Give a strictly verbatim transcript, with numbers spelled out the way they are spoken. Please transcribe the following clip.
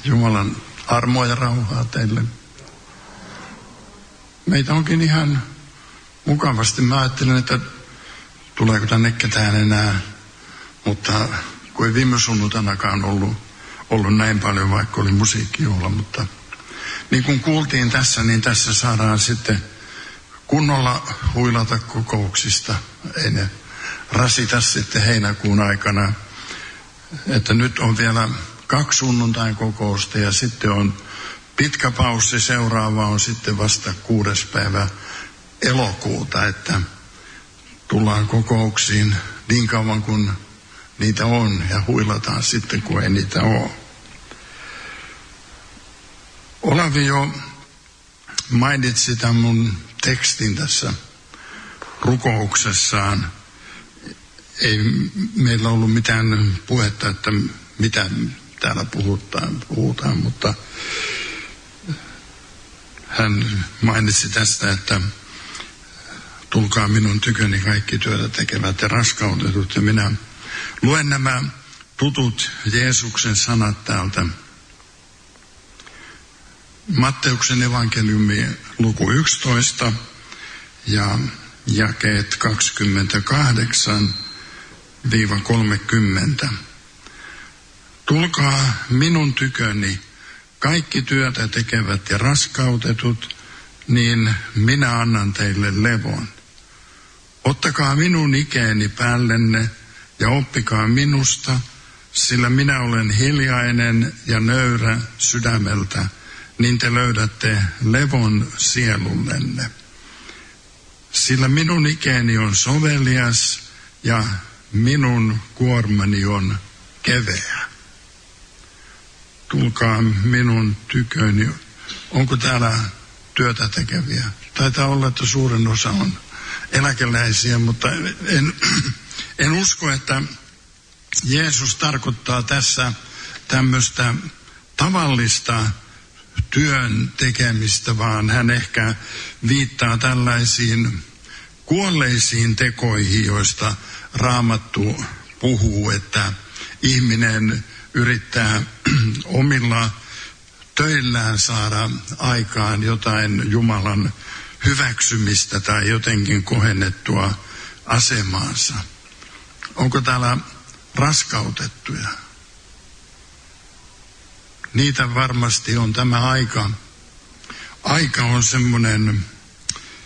Jumalan armoa ja rauhaa teille. Meitä onkin ihan mukavasti. Mä ajattelin, että tuleeko tänne ketään enää, mutta kun ei viime sunnuntainakaan ollut, ollut näin paljon, vaikka oli musiikkijuhla, mutta niin kuin kuultiin tässä, niin tässä saadaan sitten kunnolla huilata kokouksista. Ei ne rasita sitten heinäkuun aikana, että nyt on vielä kaksi sunnuntain kokousta ja sitten on pitkä paussi. Seuraava on sitten vasta kuudes päivä elokuuta, että tullaan kokouksiin niin kauan kuin niitä on ja huilataan sitten kun ei niitä ole. Olavi jo mainitsi tämän mun tekstin tässä rukouksessaan. Ei meillä ollut mitään puhetta, että mitä täällä puhutaan, puhutaan, mutta hän mainitsi tästä, että tulkaa minun tyköni kaikki työtä tekevät ja raskautetut. Ja minä luen nämä tutut Jeesuksen sanat täältä. Matteuksen evankeliumi luku yksitoista ja jakeet kaksikymmentäkahdeksan kolmekymmentä. Tulkaa minun tyköni kaikki työtä tekevät ja raskautetut, niin minä annan teille levon. Ottakaa minun ikeeni päällenne ja oppikaa minusta, sillä minä olen hiljainen ja nöyrä sydämeltä, niin te löydätte levon sielullenne. Sillä minun ikeeni on sovelias ja minun kuormani on keveä. Tulkaa minun tyköni. Onko täällä työtä tekeviä? Taitaa olla, että suurin osa on eläkeläisiä, mutta en, en usko, että Jeesus tarkoittaa tässä tämmöistä tavallista työn tekemistä, vaan hän ehkä viittaa tällaisiin kuolleisiin tekoihin, joista Raamattu puhuu, että ihminen yrittää omilla töillään saada aikaan jotain Jumalan hyväksymistä tai jotenkin kohennettua asemaansa. Onko täällä raskautettuja? Niitä varmasti on. Tämä aika. Aika on semmoinen